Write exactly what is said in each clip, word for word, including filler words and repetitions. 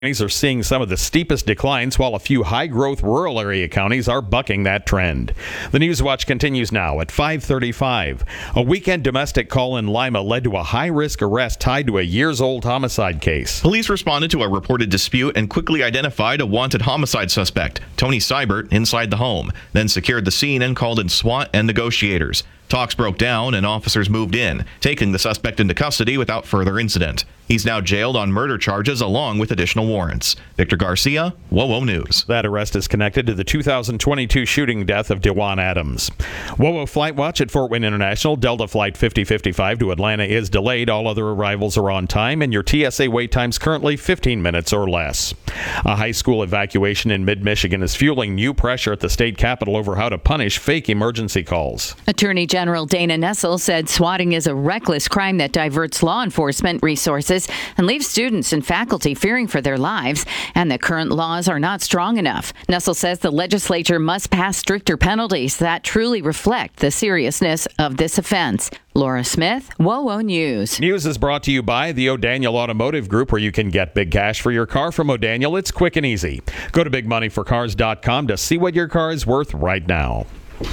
Counties are seeing some of the steepest declines, while a few high-growth rural area counties are bucking that trend. The News Watch continues now at five thirty-five. A weekend domestic call in Lima led to a high-risk arrest tied to a years-old homicide case. Police responded to a reported dispute and quickly identified a wanted homicide suspect, Tony Seibert, inside the home, then secured the scene and called in SWAT and negotiators. Talks broke down and officers moved in, taking the suspect into custody without further incident. He's now jailed on murder charges along with additional warrants. Victor Garcia, WOWO News. That arrest is connected to the two thousand twenty-two shooting death of Dewan Adams. WOWO Flight Watch at Fort Wayne International. Delta Flight fifty fifty-five to Atlanta is delayed. All other arrivals are on time, and your T S A wait time's currently fifteen minutes or less. A high school evacuation in mid-Michigan is fueling new pressure at the state capitol over how to punish fake emergency calls. Attorney General Dana Nessel said swatting is a reckless crime that diverts law enforcement resources and leaves students and faculty fearing for their lives, and that current laws are not strong enough. Nessel says the legislature must pass stricter penalties that truly reflect the seriousness of this offense. Laura Smith, WOWO News. News is brought to you by the O'Daniel Automotive Group, where you can get big cash for your car from O'Daniel. It's quick and easy. Go to big money for cars dot com to see what your car is worth right now.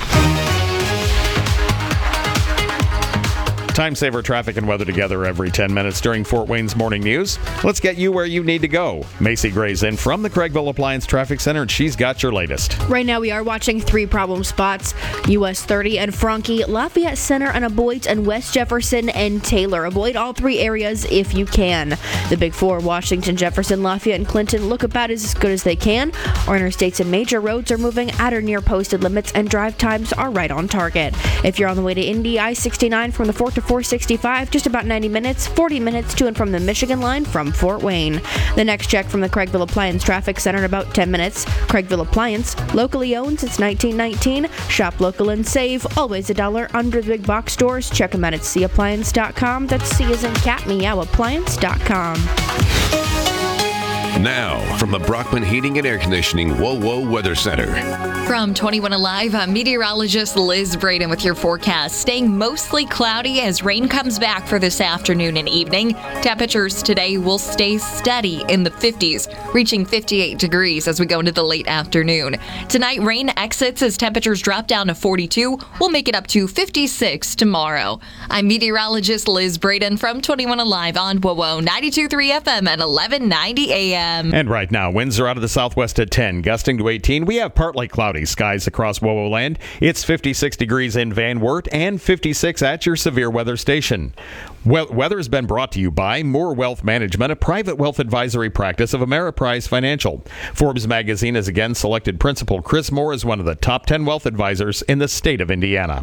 Time saver traffic and weather together every ten minutes during Fort Wayne's Morning News. Let's get you where you need to go. Macy Gray's in from the Craigville Appliance Traffic Center, and she's got your latest. Right now we are watching three problem spots: U S thirty and Franke, Lafayette Center and Aboite, and West Jefferson and Taylor. Avoid all three areas if you can. The big four, Washington, Jefferson, Lafayette, and Clinton, look about as good as they can. Our interstates and major roads are moving at or near posted limits, and drive times are right on target. If you're on the way to Indy, I sixty-nine from the Fort to four sixty-five, just about ninety minutes, forty minutes to and from the Michigan line from Fort Wayne. The next check from the Craigville Appliance Traffic Center in about ten minutes. Craigville Appliance, locally owned since nineteen nineteen. Shop local and save, always a dollar under the big box stores. Check them out at c appliance dot com. That's C as in cat, meow, appliance dot com. Now, from the Brockman Heating and Air Conditioning WOWO Weather Center. From twenty-one Alive, I'm meteorologist Liz Braden with your forecast. Staying mostly cloudy as rain comes back for this afternoon and evening. Temperatures today will stay steady in the fifties, reaching fifty-eight degrees as we go into the late afternoon. Tonight, rain exits as temperatures drop down to forty-two. We'll make it up to fifty-six tomorrow. I'm meteorologist Liz Braden from twenty-one Alive on WOWO ninety-two point three F M at eleven ninety A M. And right now, winds are out of the southwest at ten, gusting to eighteen. We have partly cloudy skies across WOWO land. It's fifty-six degrees in Van Wert and fifty-six at your severe weather station. Well, weather has been brought to you by Moore Wealth Management, a private wealth advisory practice of Ameriprise Financial. Forbes magazine has again selected Principal Chris Moore as one of the top ten wealth advisors in the state of Indiana.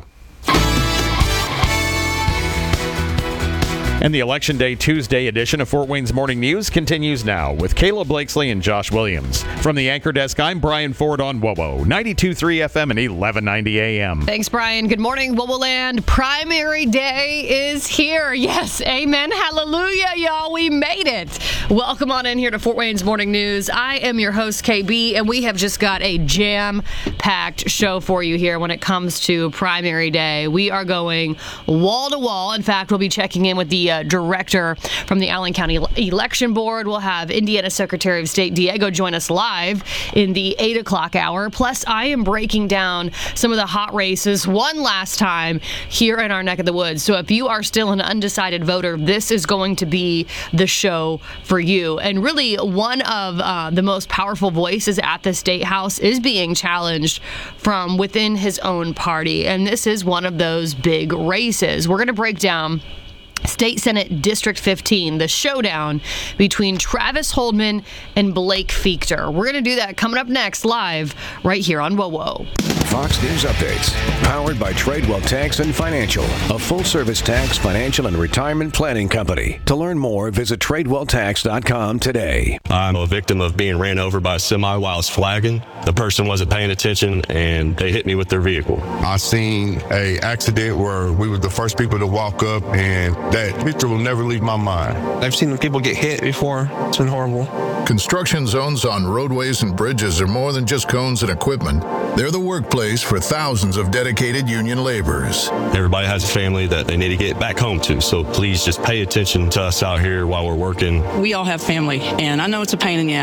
And the Election Day Tuesday edition of Fort Wayne's Morning News continues now with Kayla Blakesley and Josh Williams. From the anchor desk, I'm Brian Ford on WOWO ninety-two point three F M and eleven ninety A M. Thanks, Brian. Good morning, WOWO Land. Primary day is here. Yes, amen. Hallelujah, y'all. We made it. Welcome on in here to Fort Wayne's Morning News. I am your host, K B, and we have just got a jam-packed show for you here when it comes to primary day. We are going wall to wall. In fact, we'll be checking in with the Uh, director from the Allen County Election Board. We'll have Indiana Secretary of State Diego join us live in the eight o'clock hour. Plus, I am breaking down some of the hot races one last time here in our neck of the woods. So if you are still an undecided voter, this is going to be the show for you. And really, one of uh, the most powerful voices at the State House is being challenged from within his own party. And this is one of those big races. We're going to break down State Senate District fifteen, the showdown between Travis Holdman and Blake Fichter. We're going to do that coming up next, live, right here on WOWO. Fox News Updates, powered by Tradewell Tax and Financial, a full-service tax, financial, and retirement planning company. To learn more, visit tradewell tax dot com today. I'm a victim of being ran over by a semi while I was flagging. The person wasn't paying attention, and they hit me with their vehicle. I seen a accident where we were the first people to walk up, and that picture will never leave my mind. I've seen people get hit before. It's been horrible. Construction zones on roadways and bridges are more than just cones and equipment. They're the workplace place for thousands of dedicated union laborers. Everybody has a family that they need to get back home to, so please just pay attention to us out here while we're working. We all have family, and I know it's a pain in the ass.